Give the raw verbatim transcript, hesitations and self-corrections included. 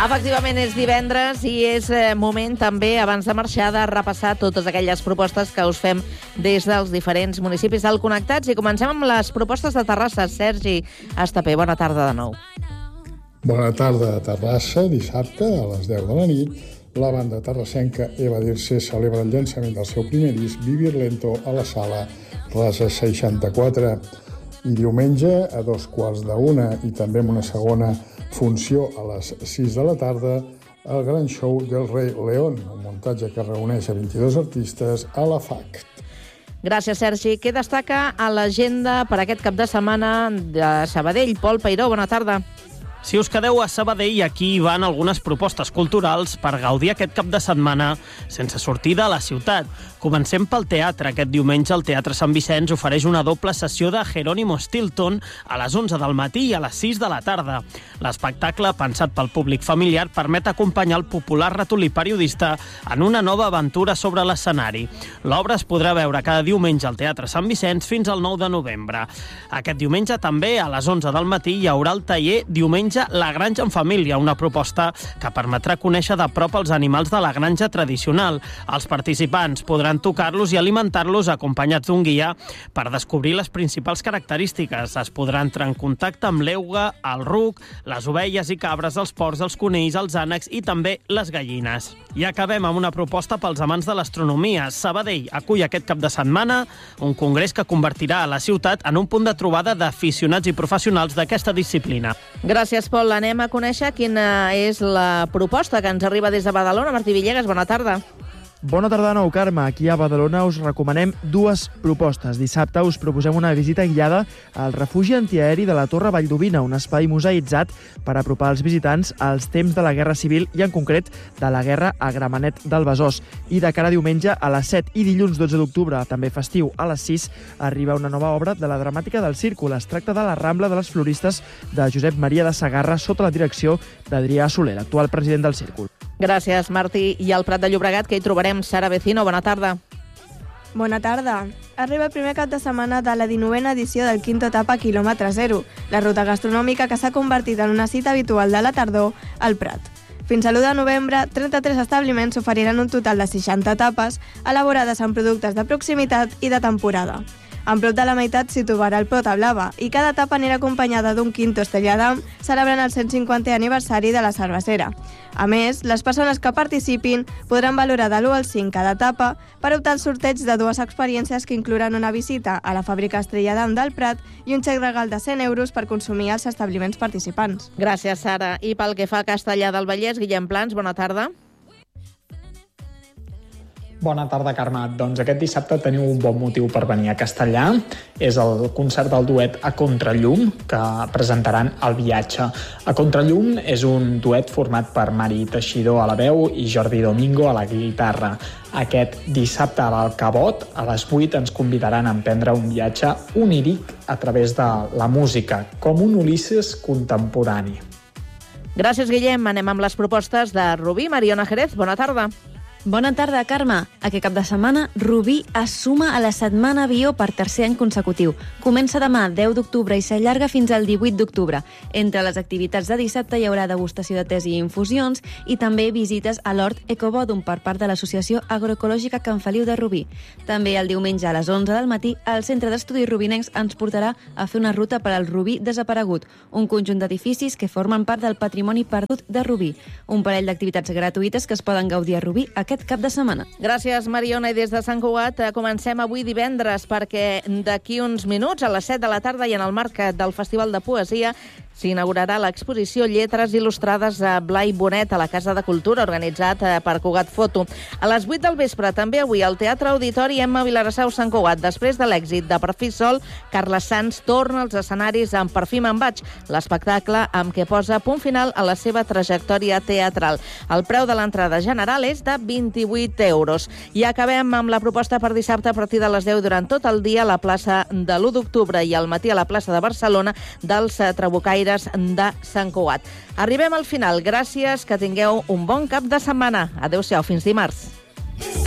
Efectivament, és divendres i és moment també, abans de marxar, de repassar totes aquelles propostes que us fem des dels diferents municipis del Connectats. I comencem amb les propostes de Terrassa. Sergi Estapé, bona tarda de nou. Bona tarda a Terrassa. Dissabte, a les deu de la nit, la banda terrassenca Eva Dirce celebra el llançament del seu primer disc, Vivir Lento, a la sala Rasa seixanta-quatre. I diumenge, a dos quarts d'una, i també amb una segona funció a les sis de la tarda, el gran show del Rei León, un muntatge que reuneix a vint-i-dos artistes a la F A C T. Gràcies, Sergi. Què destaca a l'agenda per aquest cap de setmana de Sabadell? Pol Peiró, bona tarda. Si us quedeu a Sabadell, aquí van algunes propostes culturals per gaudir aquest cap de setmana sense sortir de la ciutat. Comencem pel teatre. Aquest diumenge el Teatre Sant Vicenç ofereix una doble sessió de Jerónimo Stilton a les onze del matí i a les sis de la tarda. L'espectacle, pensat pel públic familiar, permet acompanyar el popular ratolí periodista en una nova aventura sobre l'escenari. L'obra es podrà veure cada diumenge al Teatre Sant Vicenç fins al nou de novembre. Aquest diumenge també, a les onze del matí, hi haurà el taller Diumenge La Granja en Família, una proposta que permetrà conèixer de prop els animals de la granja tradicional. Els participants podran tocar-los i alimentar-los acompanyats d'un guia per descobrir les principals característiques. Es podrà entrar en contacte amb l'euga, el ruc, les ovelles i cabres, els porcs, els conills, els ànecs i també les gallines. I acabem amb una proposta pels amants de l'astronomia. Sabadell acull aquest cap de setmana un congrés que convertirà la ciutat en un punt de trobada d'aficionats i professionals d'aquesta disciplina. Gràcies, Pol. Anem a conèixer quina és la proposta que ens arriba des de Badalona. Martí Villegas, bona tarda. Bona tarda de nou, Carme. Aquí a Badalona us recomanem dues propostes. Dissabte us proposem una visita guiada al refugi antiaeri de la Torre Valldovina, un espai museïtzat per apropar els visitants als temps de la Guerra Civil i, en concret, de la Guerra a Gramenet del Besòs. I de cara a diumenge a les set i dilluns dotze d'octubre, també festiu, a les sis, arriba una nova obra de la Dramàtica del Círcul. Es tracta de la Rambla de les Floristes de Josep Maria de Sagarra sota la direcció d'Adrià Soler, actual president del Círcul. Gràcies, Martí. I al Prat de Llobregat, que hi trobarem Sara Vecino. Bona tarda. Bona tarda. Arriba el primer cap de setmana de la dinovena edició del Quinto Etapa Quilòmetre Zero, la ruta gastronòmica que s'ha convertit en una cita habitual de la tardor al Prat. Fins a l'u de novembre, trenta-tres establiments oferiran un total de seixanta tapes elaborades amb productes de proximitat i de temporada. En prop de la meitat s'hi trobarà el Pota Blava i cada etapa anirà acompanyada d'un Quinto Estrella d'Am celebrant el cent cinquantè aniversari de la cervesera. A més, les persones que participin podran valorar de l'u al cinc cada etapa per optar al sorteig de dues experiències que inclouran una visita a la fàbrica Estrella d'Am del Prat i un xec regal de cent euros per consumir als establiments participants. Gràcies, Sara. I pel que fa a Castellar del Vallès, Guillem Plans, bona tarda. Bona tarda, Carme. Doncs aquest dissabte teniu un bon motiu per venir a Castellar. És el concert del duet A Contrallum, que presentaran El Viatge. A Contrallum és un duet format per Mari Teixidor a la veu i Jordi Domingo a la guitarra. Aquest dissabte a l'Alcabot, a les vuit, ens convidaran a emprendre un viatge oníric a través de la música, com un Ulisses contemporani. Gràcies, Guillem. Anem amb les propostes de Rubí. Mariona Jerez, bona tarda. Bona tarda, Carme. Aquest cap de setmana, Rubí es suma a la Setmana Bio per tercer any consecutiu. Comença demà, deu d'octubre, i s'allarga fins al divuit d'octubre. Entre les activitats de dissabte hi haurà degustació de tés i infusions i també visites a l'Hort Ecobòdum per part de l'Associació Agroecològica Can Feliu de Rubí. També el diumenge a les onze del matí, el Centre d'Estudis Rubinencs ens portarà a fer una ruta per al Rubí desaparegut, un conjunt d'edificis que formen part del patrimoni perdut de Rubí. Un parell d'activitats gratuïtes que es poden gaudir a Rubí aquest cap de setmana. Gràcies, Mariona. I des de Sant Cugat comencem avui divendres perquè d'aquí uns minuts, a les set de la tarda i en el marc del Festival de Poesia, s'inaugurarà l'exposició Lletres il·lustrades a Blai Bonet a la Casa de Cultura, organitzat per Cugat Foto. A les vuit del vespre, també avui, al Teatre Auditori Emma Vilarassau Sant Cugat. Després de l'èxit de Per fi sol, Carles Sans torna als escenaris amb Per fi me'n vaig, l'espectacle amb què posa punt final a la seva trajectòria teatral. El preu de l'entrada general és de vint-i-vuit euros. I acabem amb la proposta per dissabte a partir de les deu durant tot el dia a la plaça de l'u d'octubre i al matí a la plaça de Barcelona dels Trabucaires de Sant Cugat. Arribem al final. Gràcies, que tingueu un bon cap de setmana. Adéu-siau, fins dimarts.